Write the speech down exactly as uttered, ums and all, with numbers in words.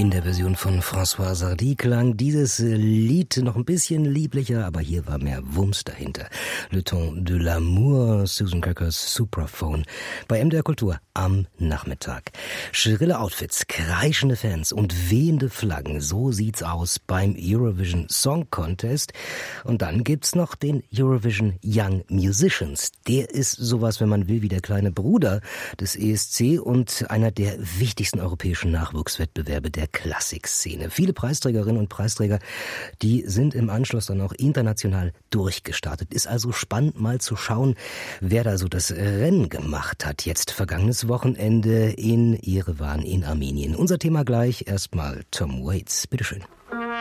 In der Version von François Sardy klang dieses Lied noch ein bisschen lieblicher, aber hier war mehr Wumms dahinter. Le Ton de l'amour, Susan Kirkers Supraphone bei M D R Kultur am Nachmittag. Schrille Outfits, kreischende Fans und wehende Flaggen, so sieht's aus beim Eurovision Song Contest. Und dann gibt's noch den Eurovision Young Musicians. Der ist sowas, wenn man will, wie der kleine Bruder des E S C und einer der wichtigsten europäischen Nachwuchswettbewerbe der Klassikszene. Viele Preisträgerinnen und Preisträger, die sind im Anschluss dann auch international durchgestartet. Ist also spannend mal zu schauen, wer da so das Rennen gemacht hat. Jetzt vergangenes Wochenende in Jerewan in Armenien. Unser Thema gleich. Erstmal Tom Waits. Bitteschön.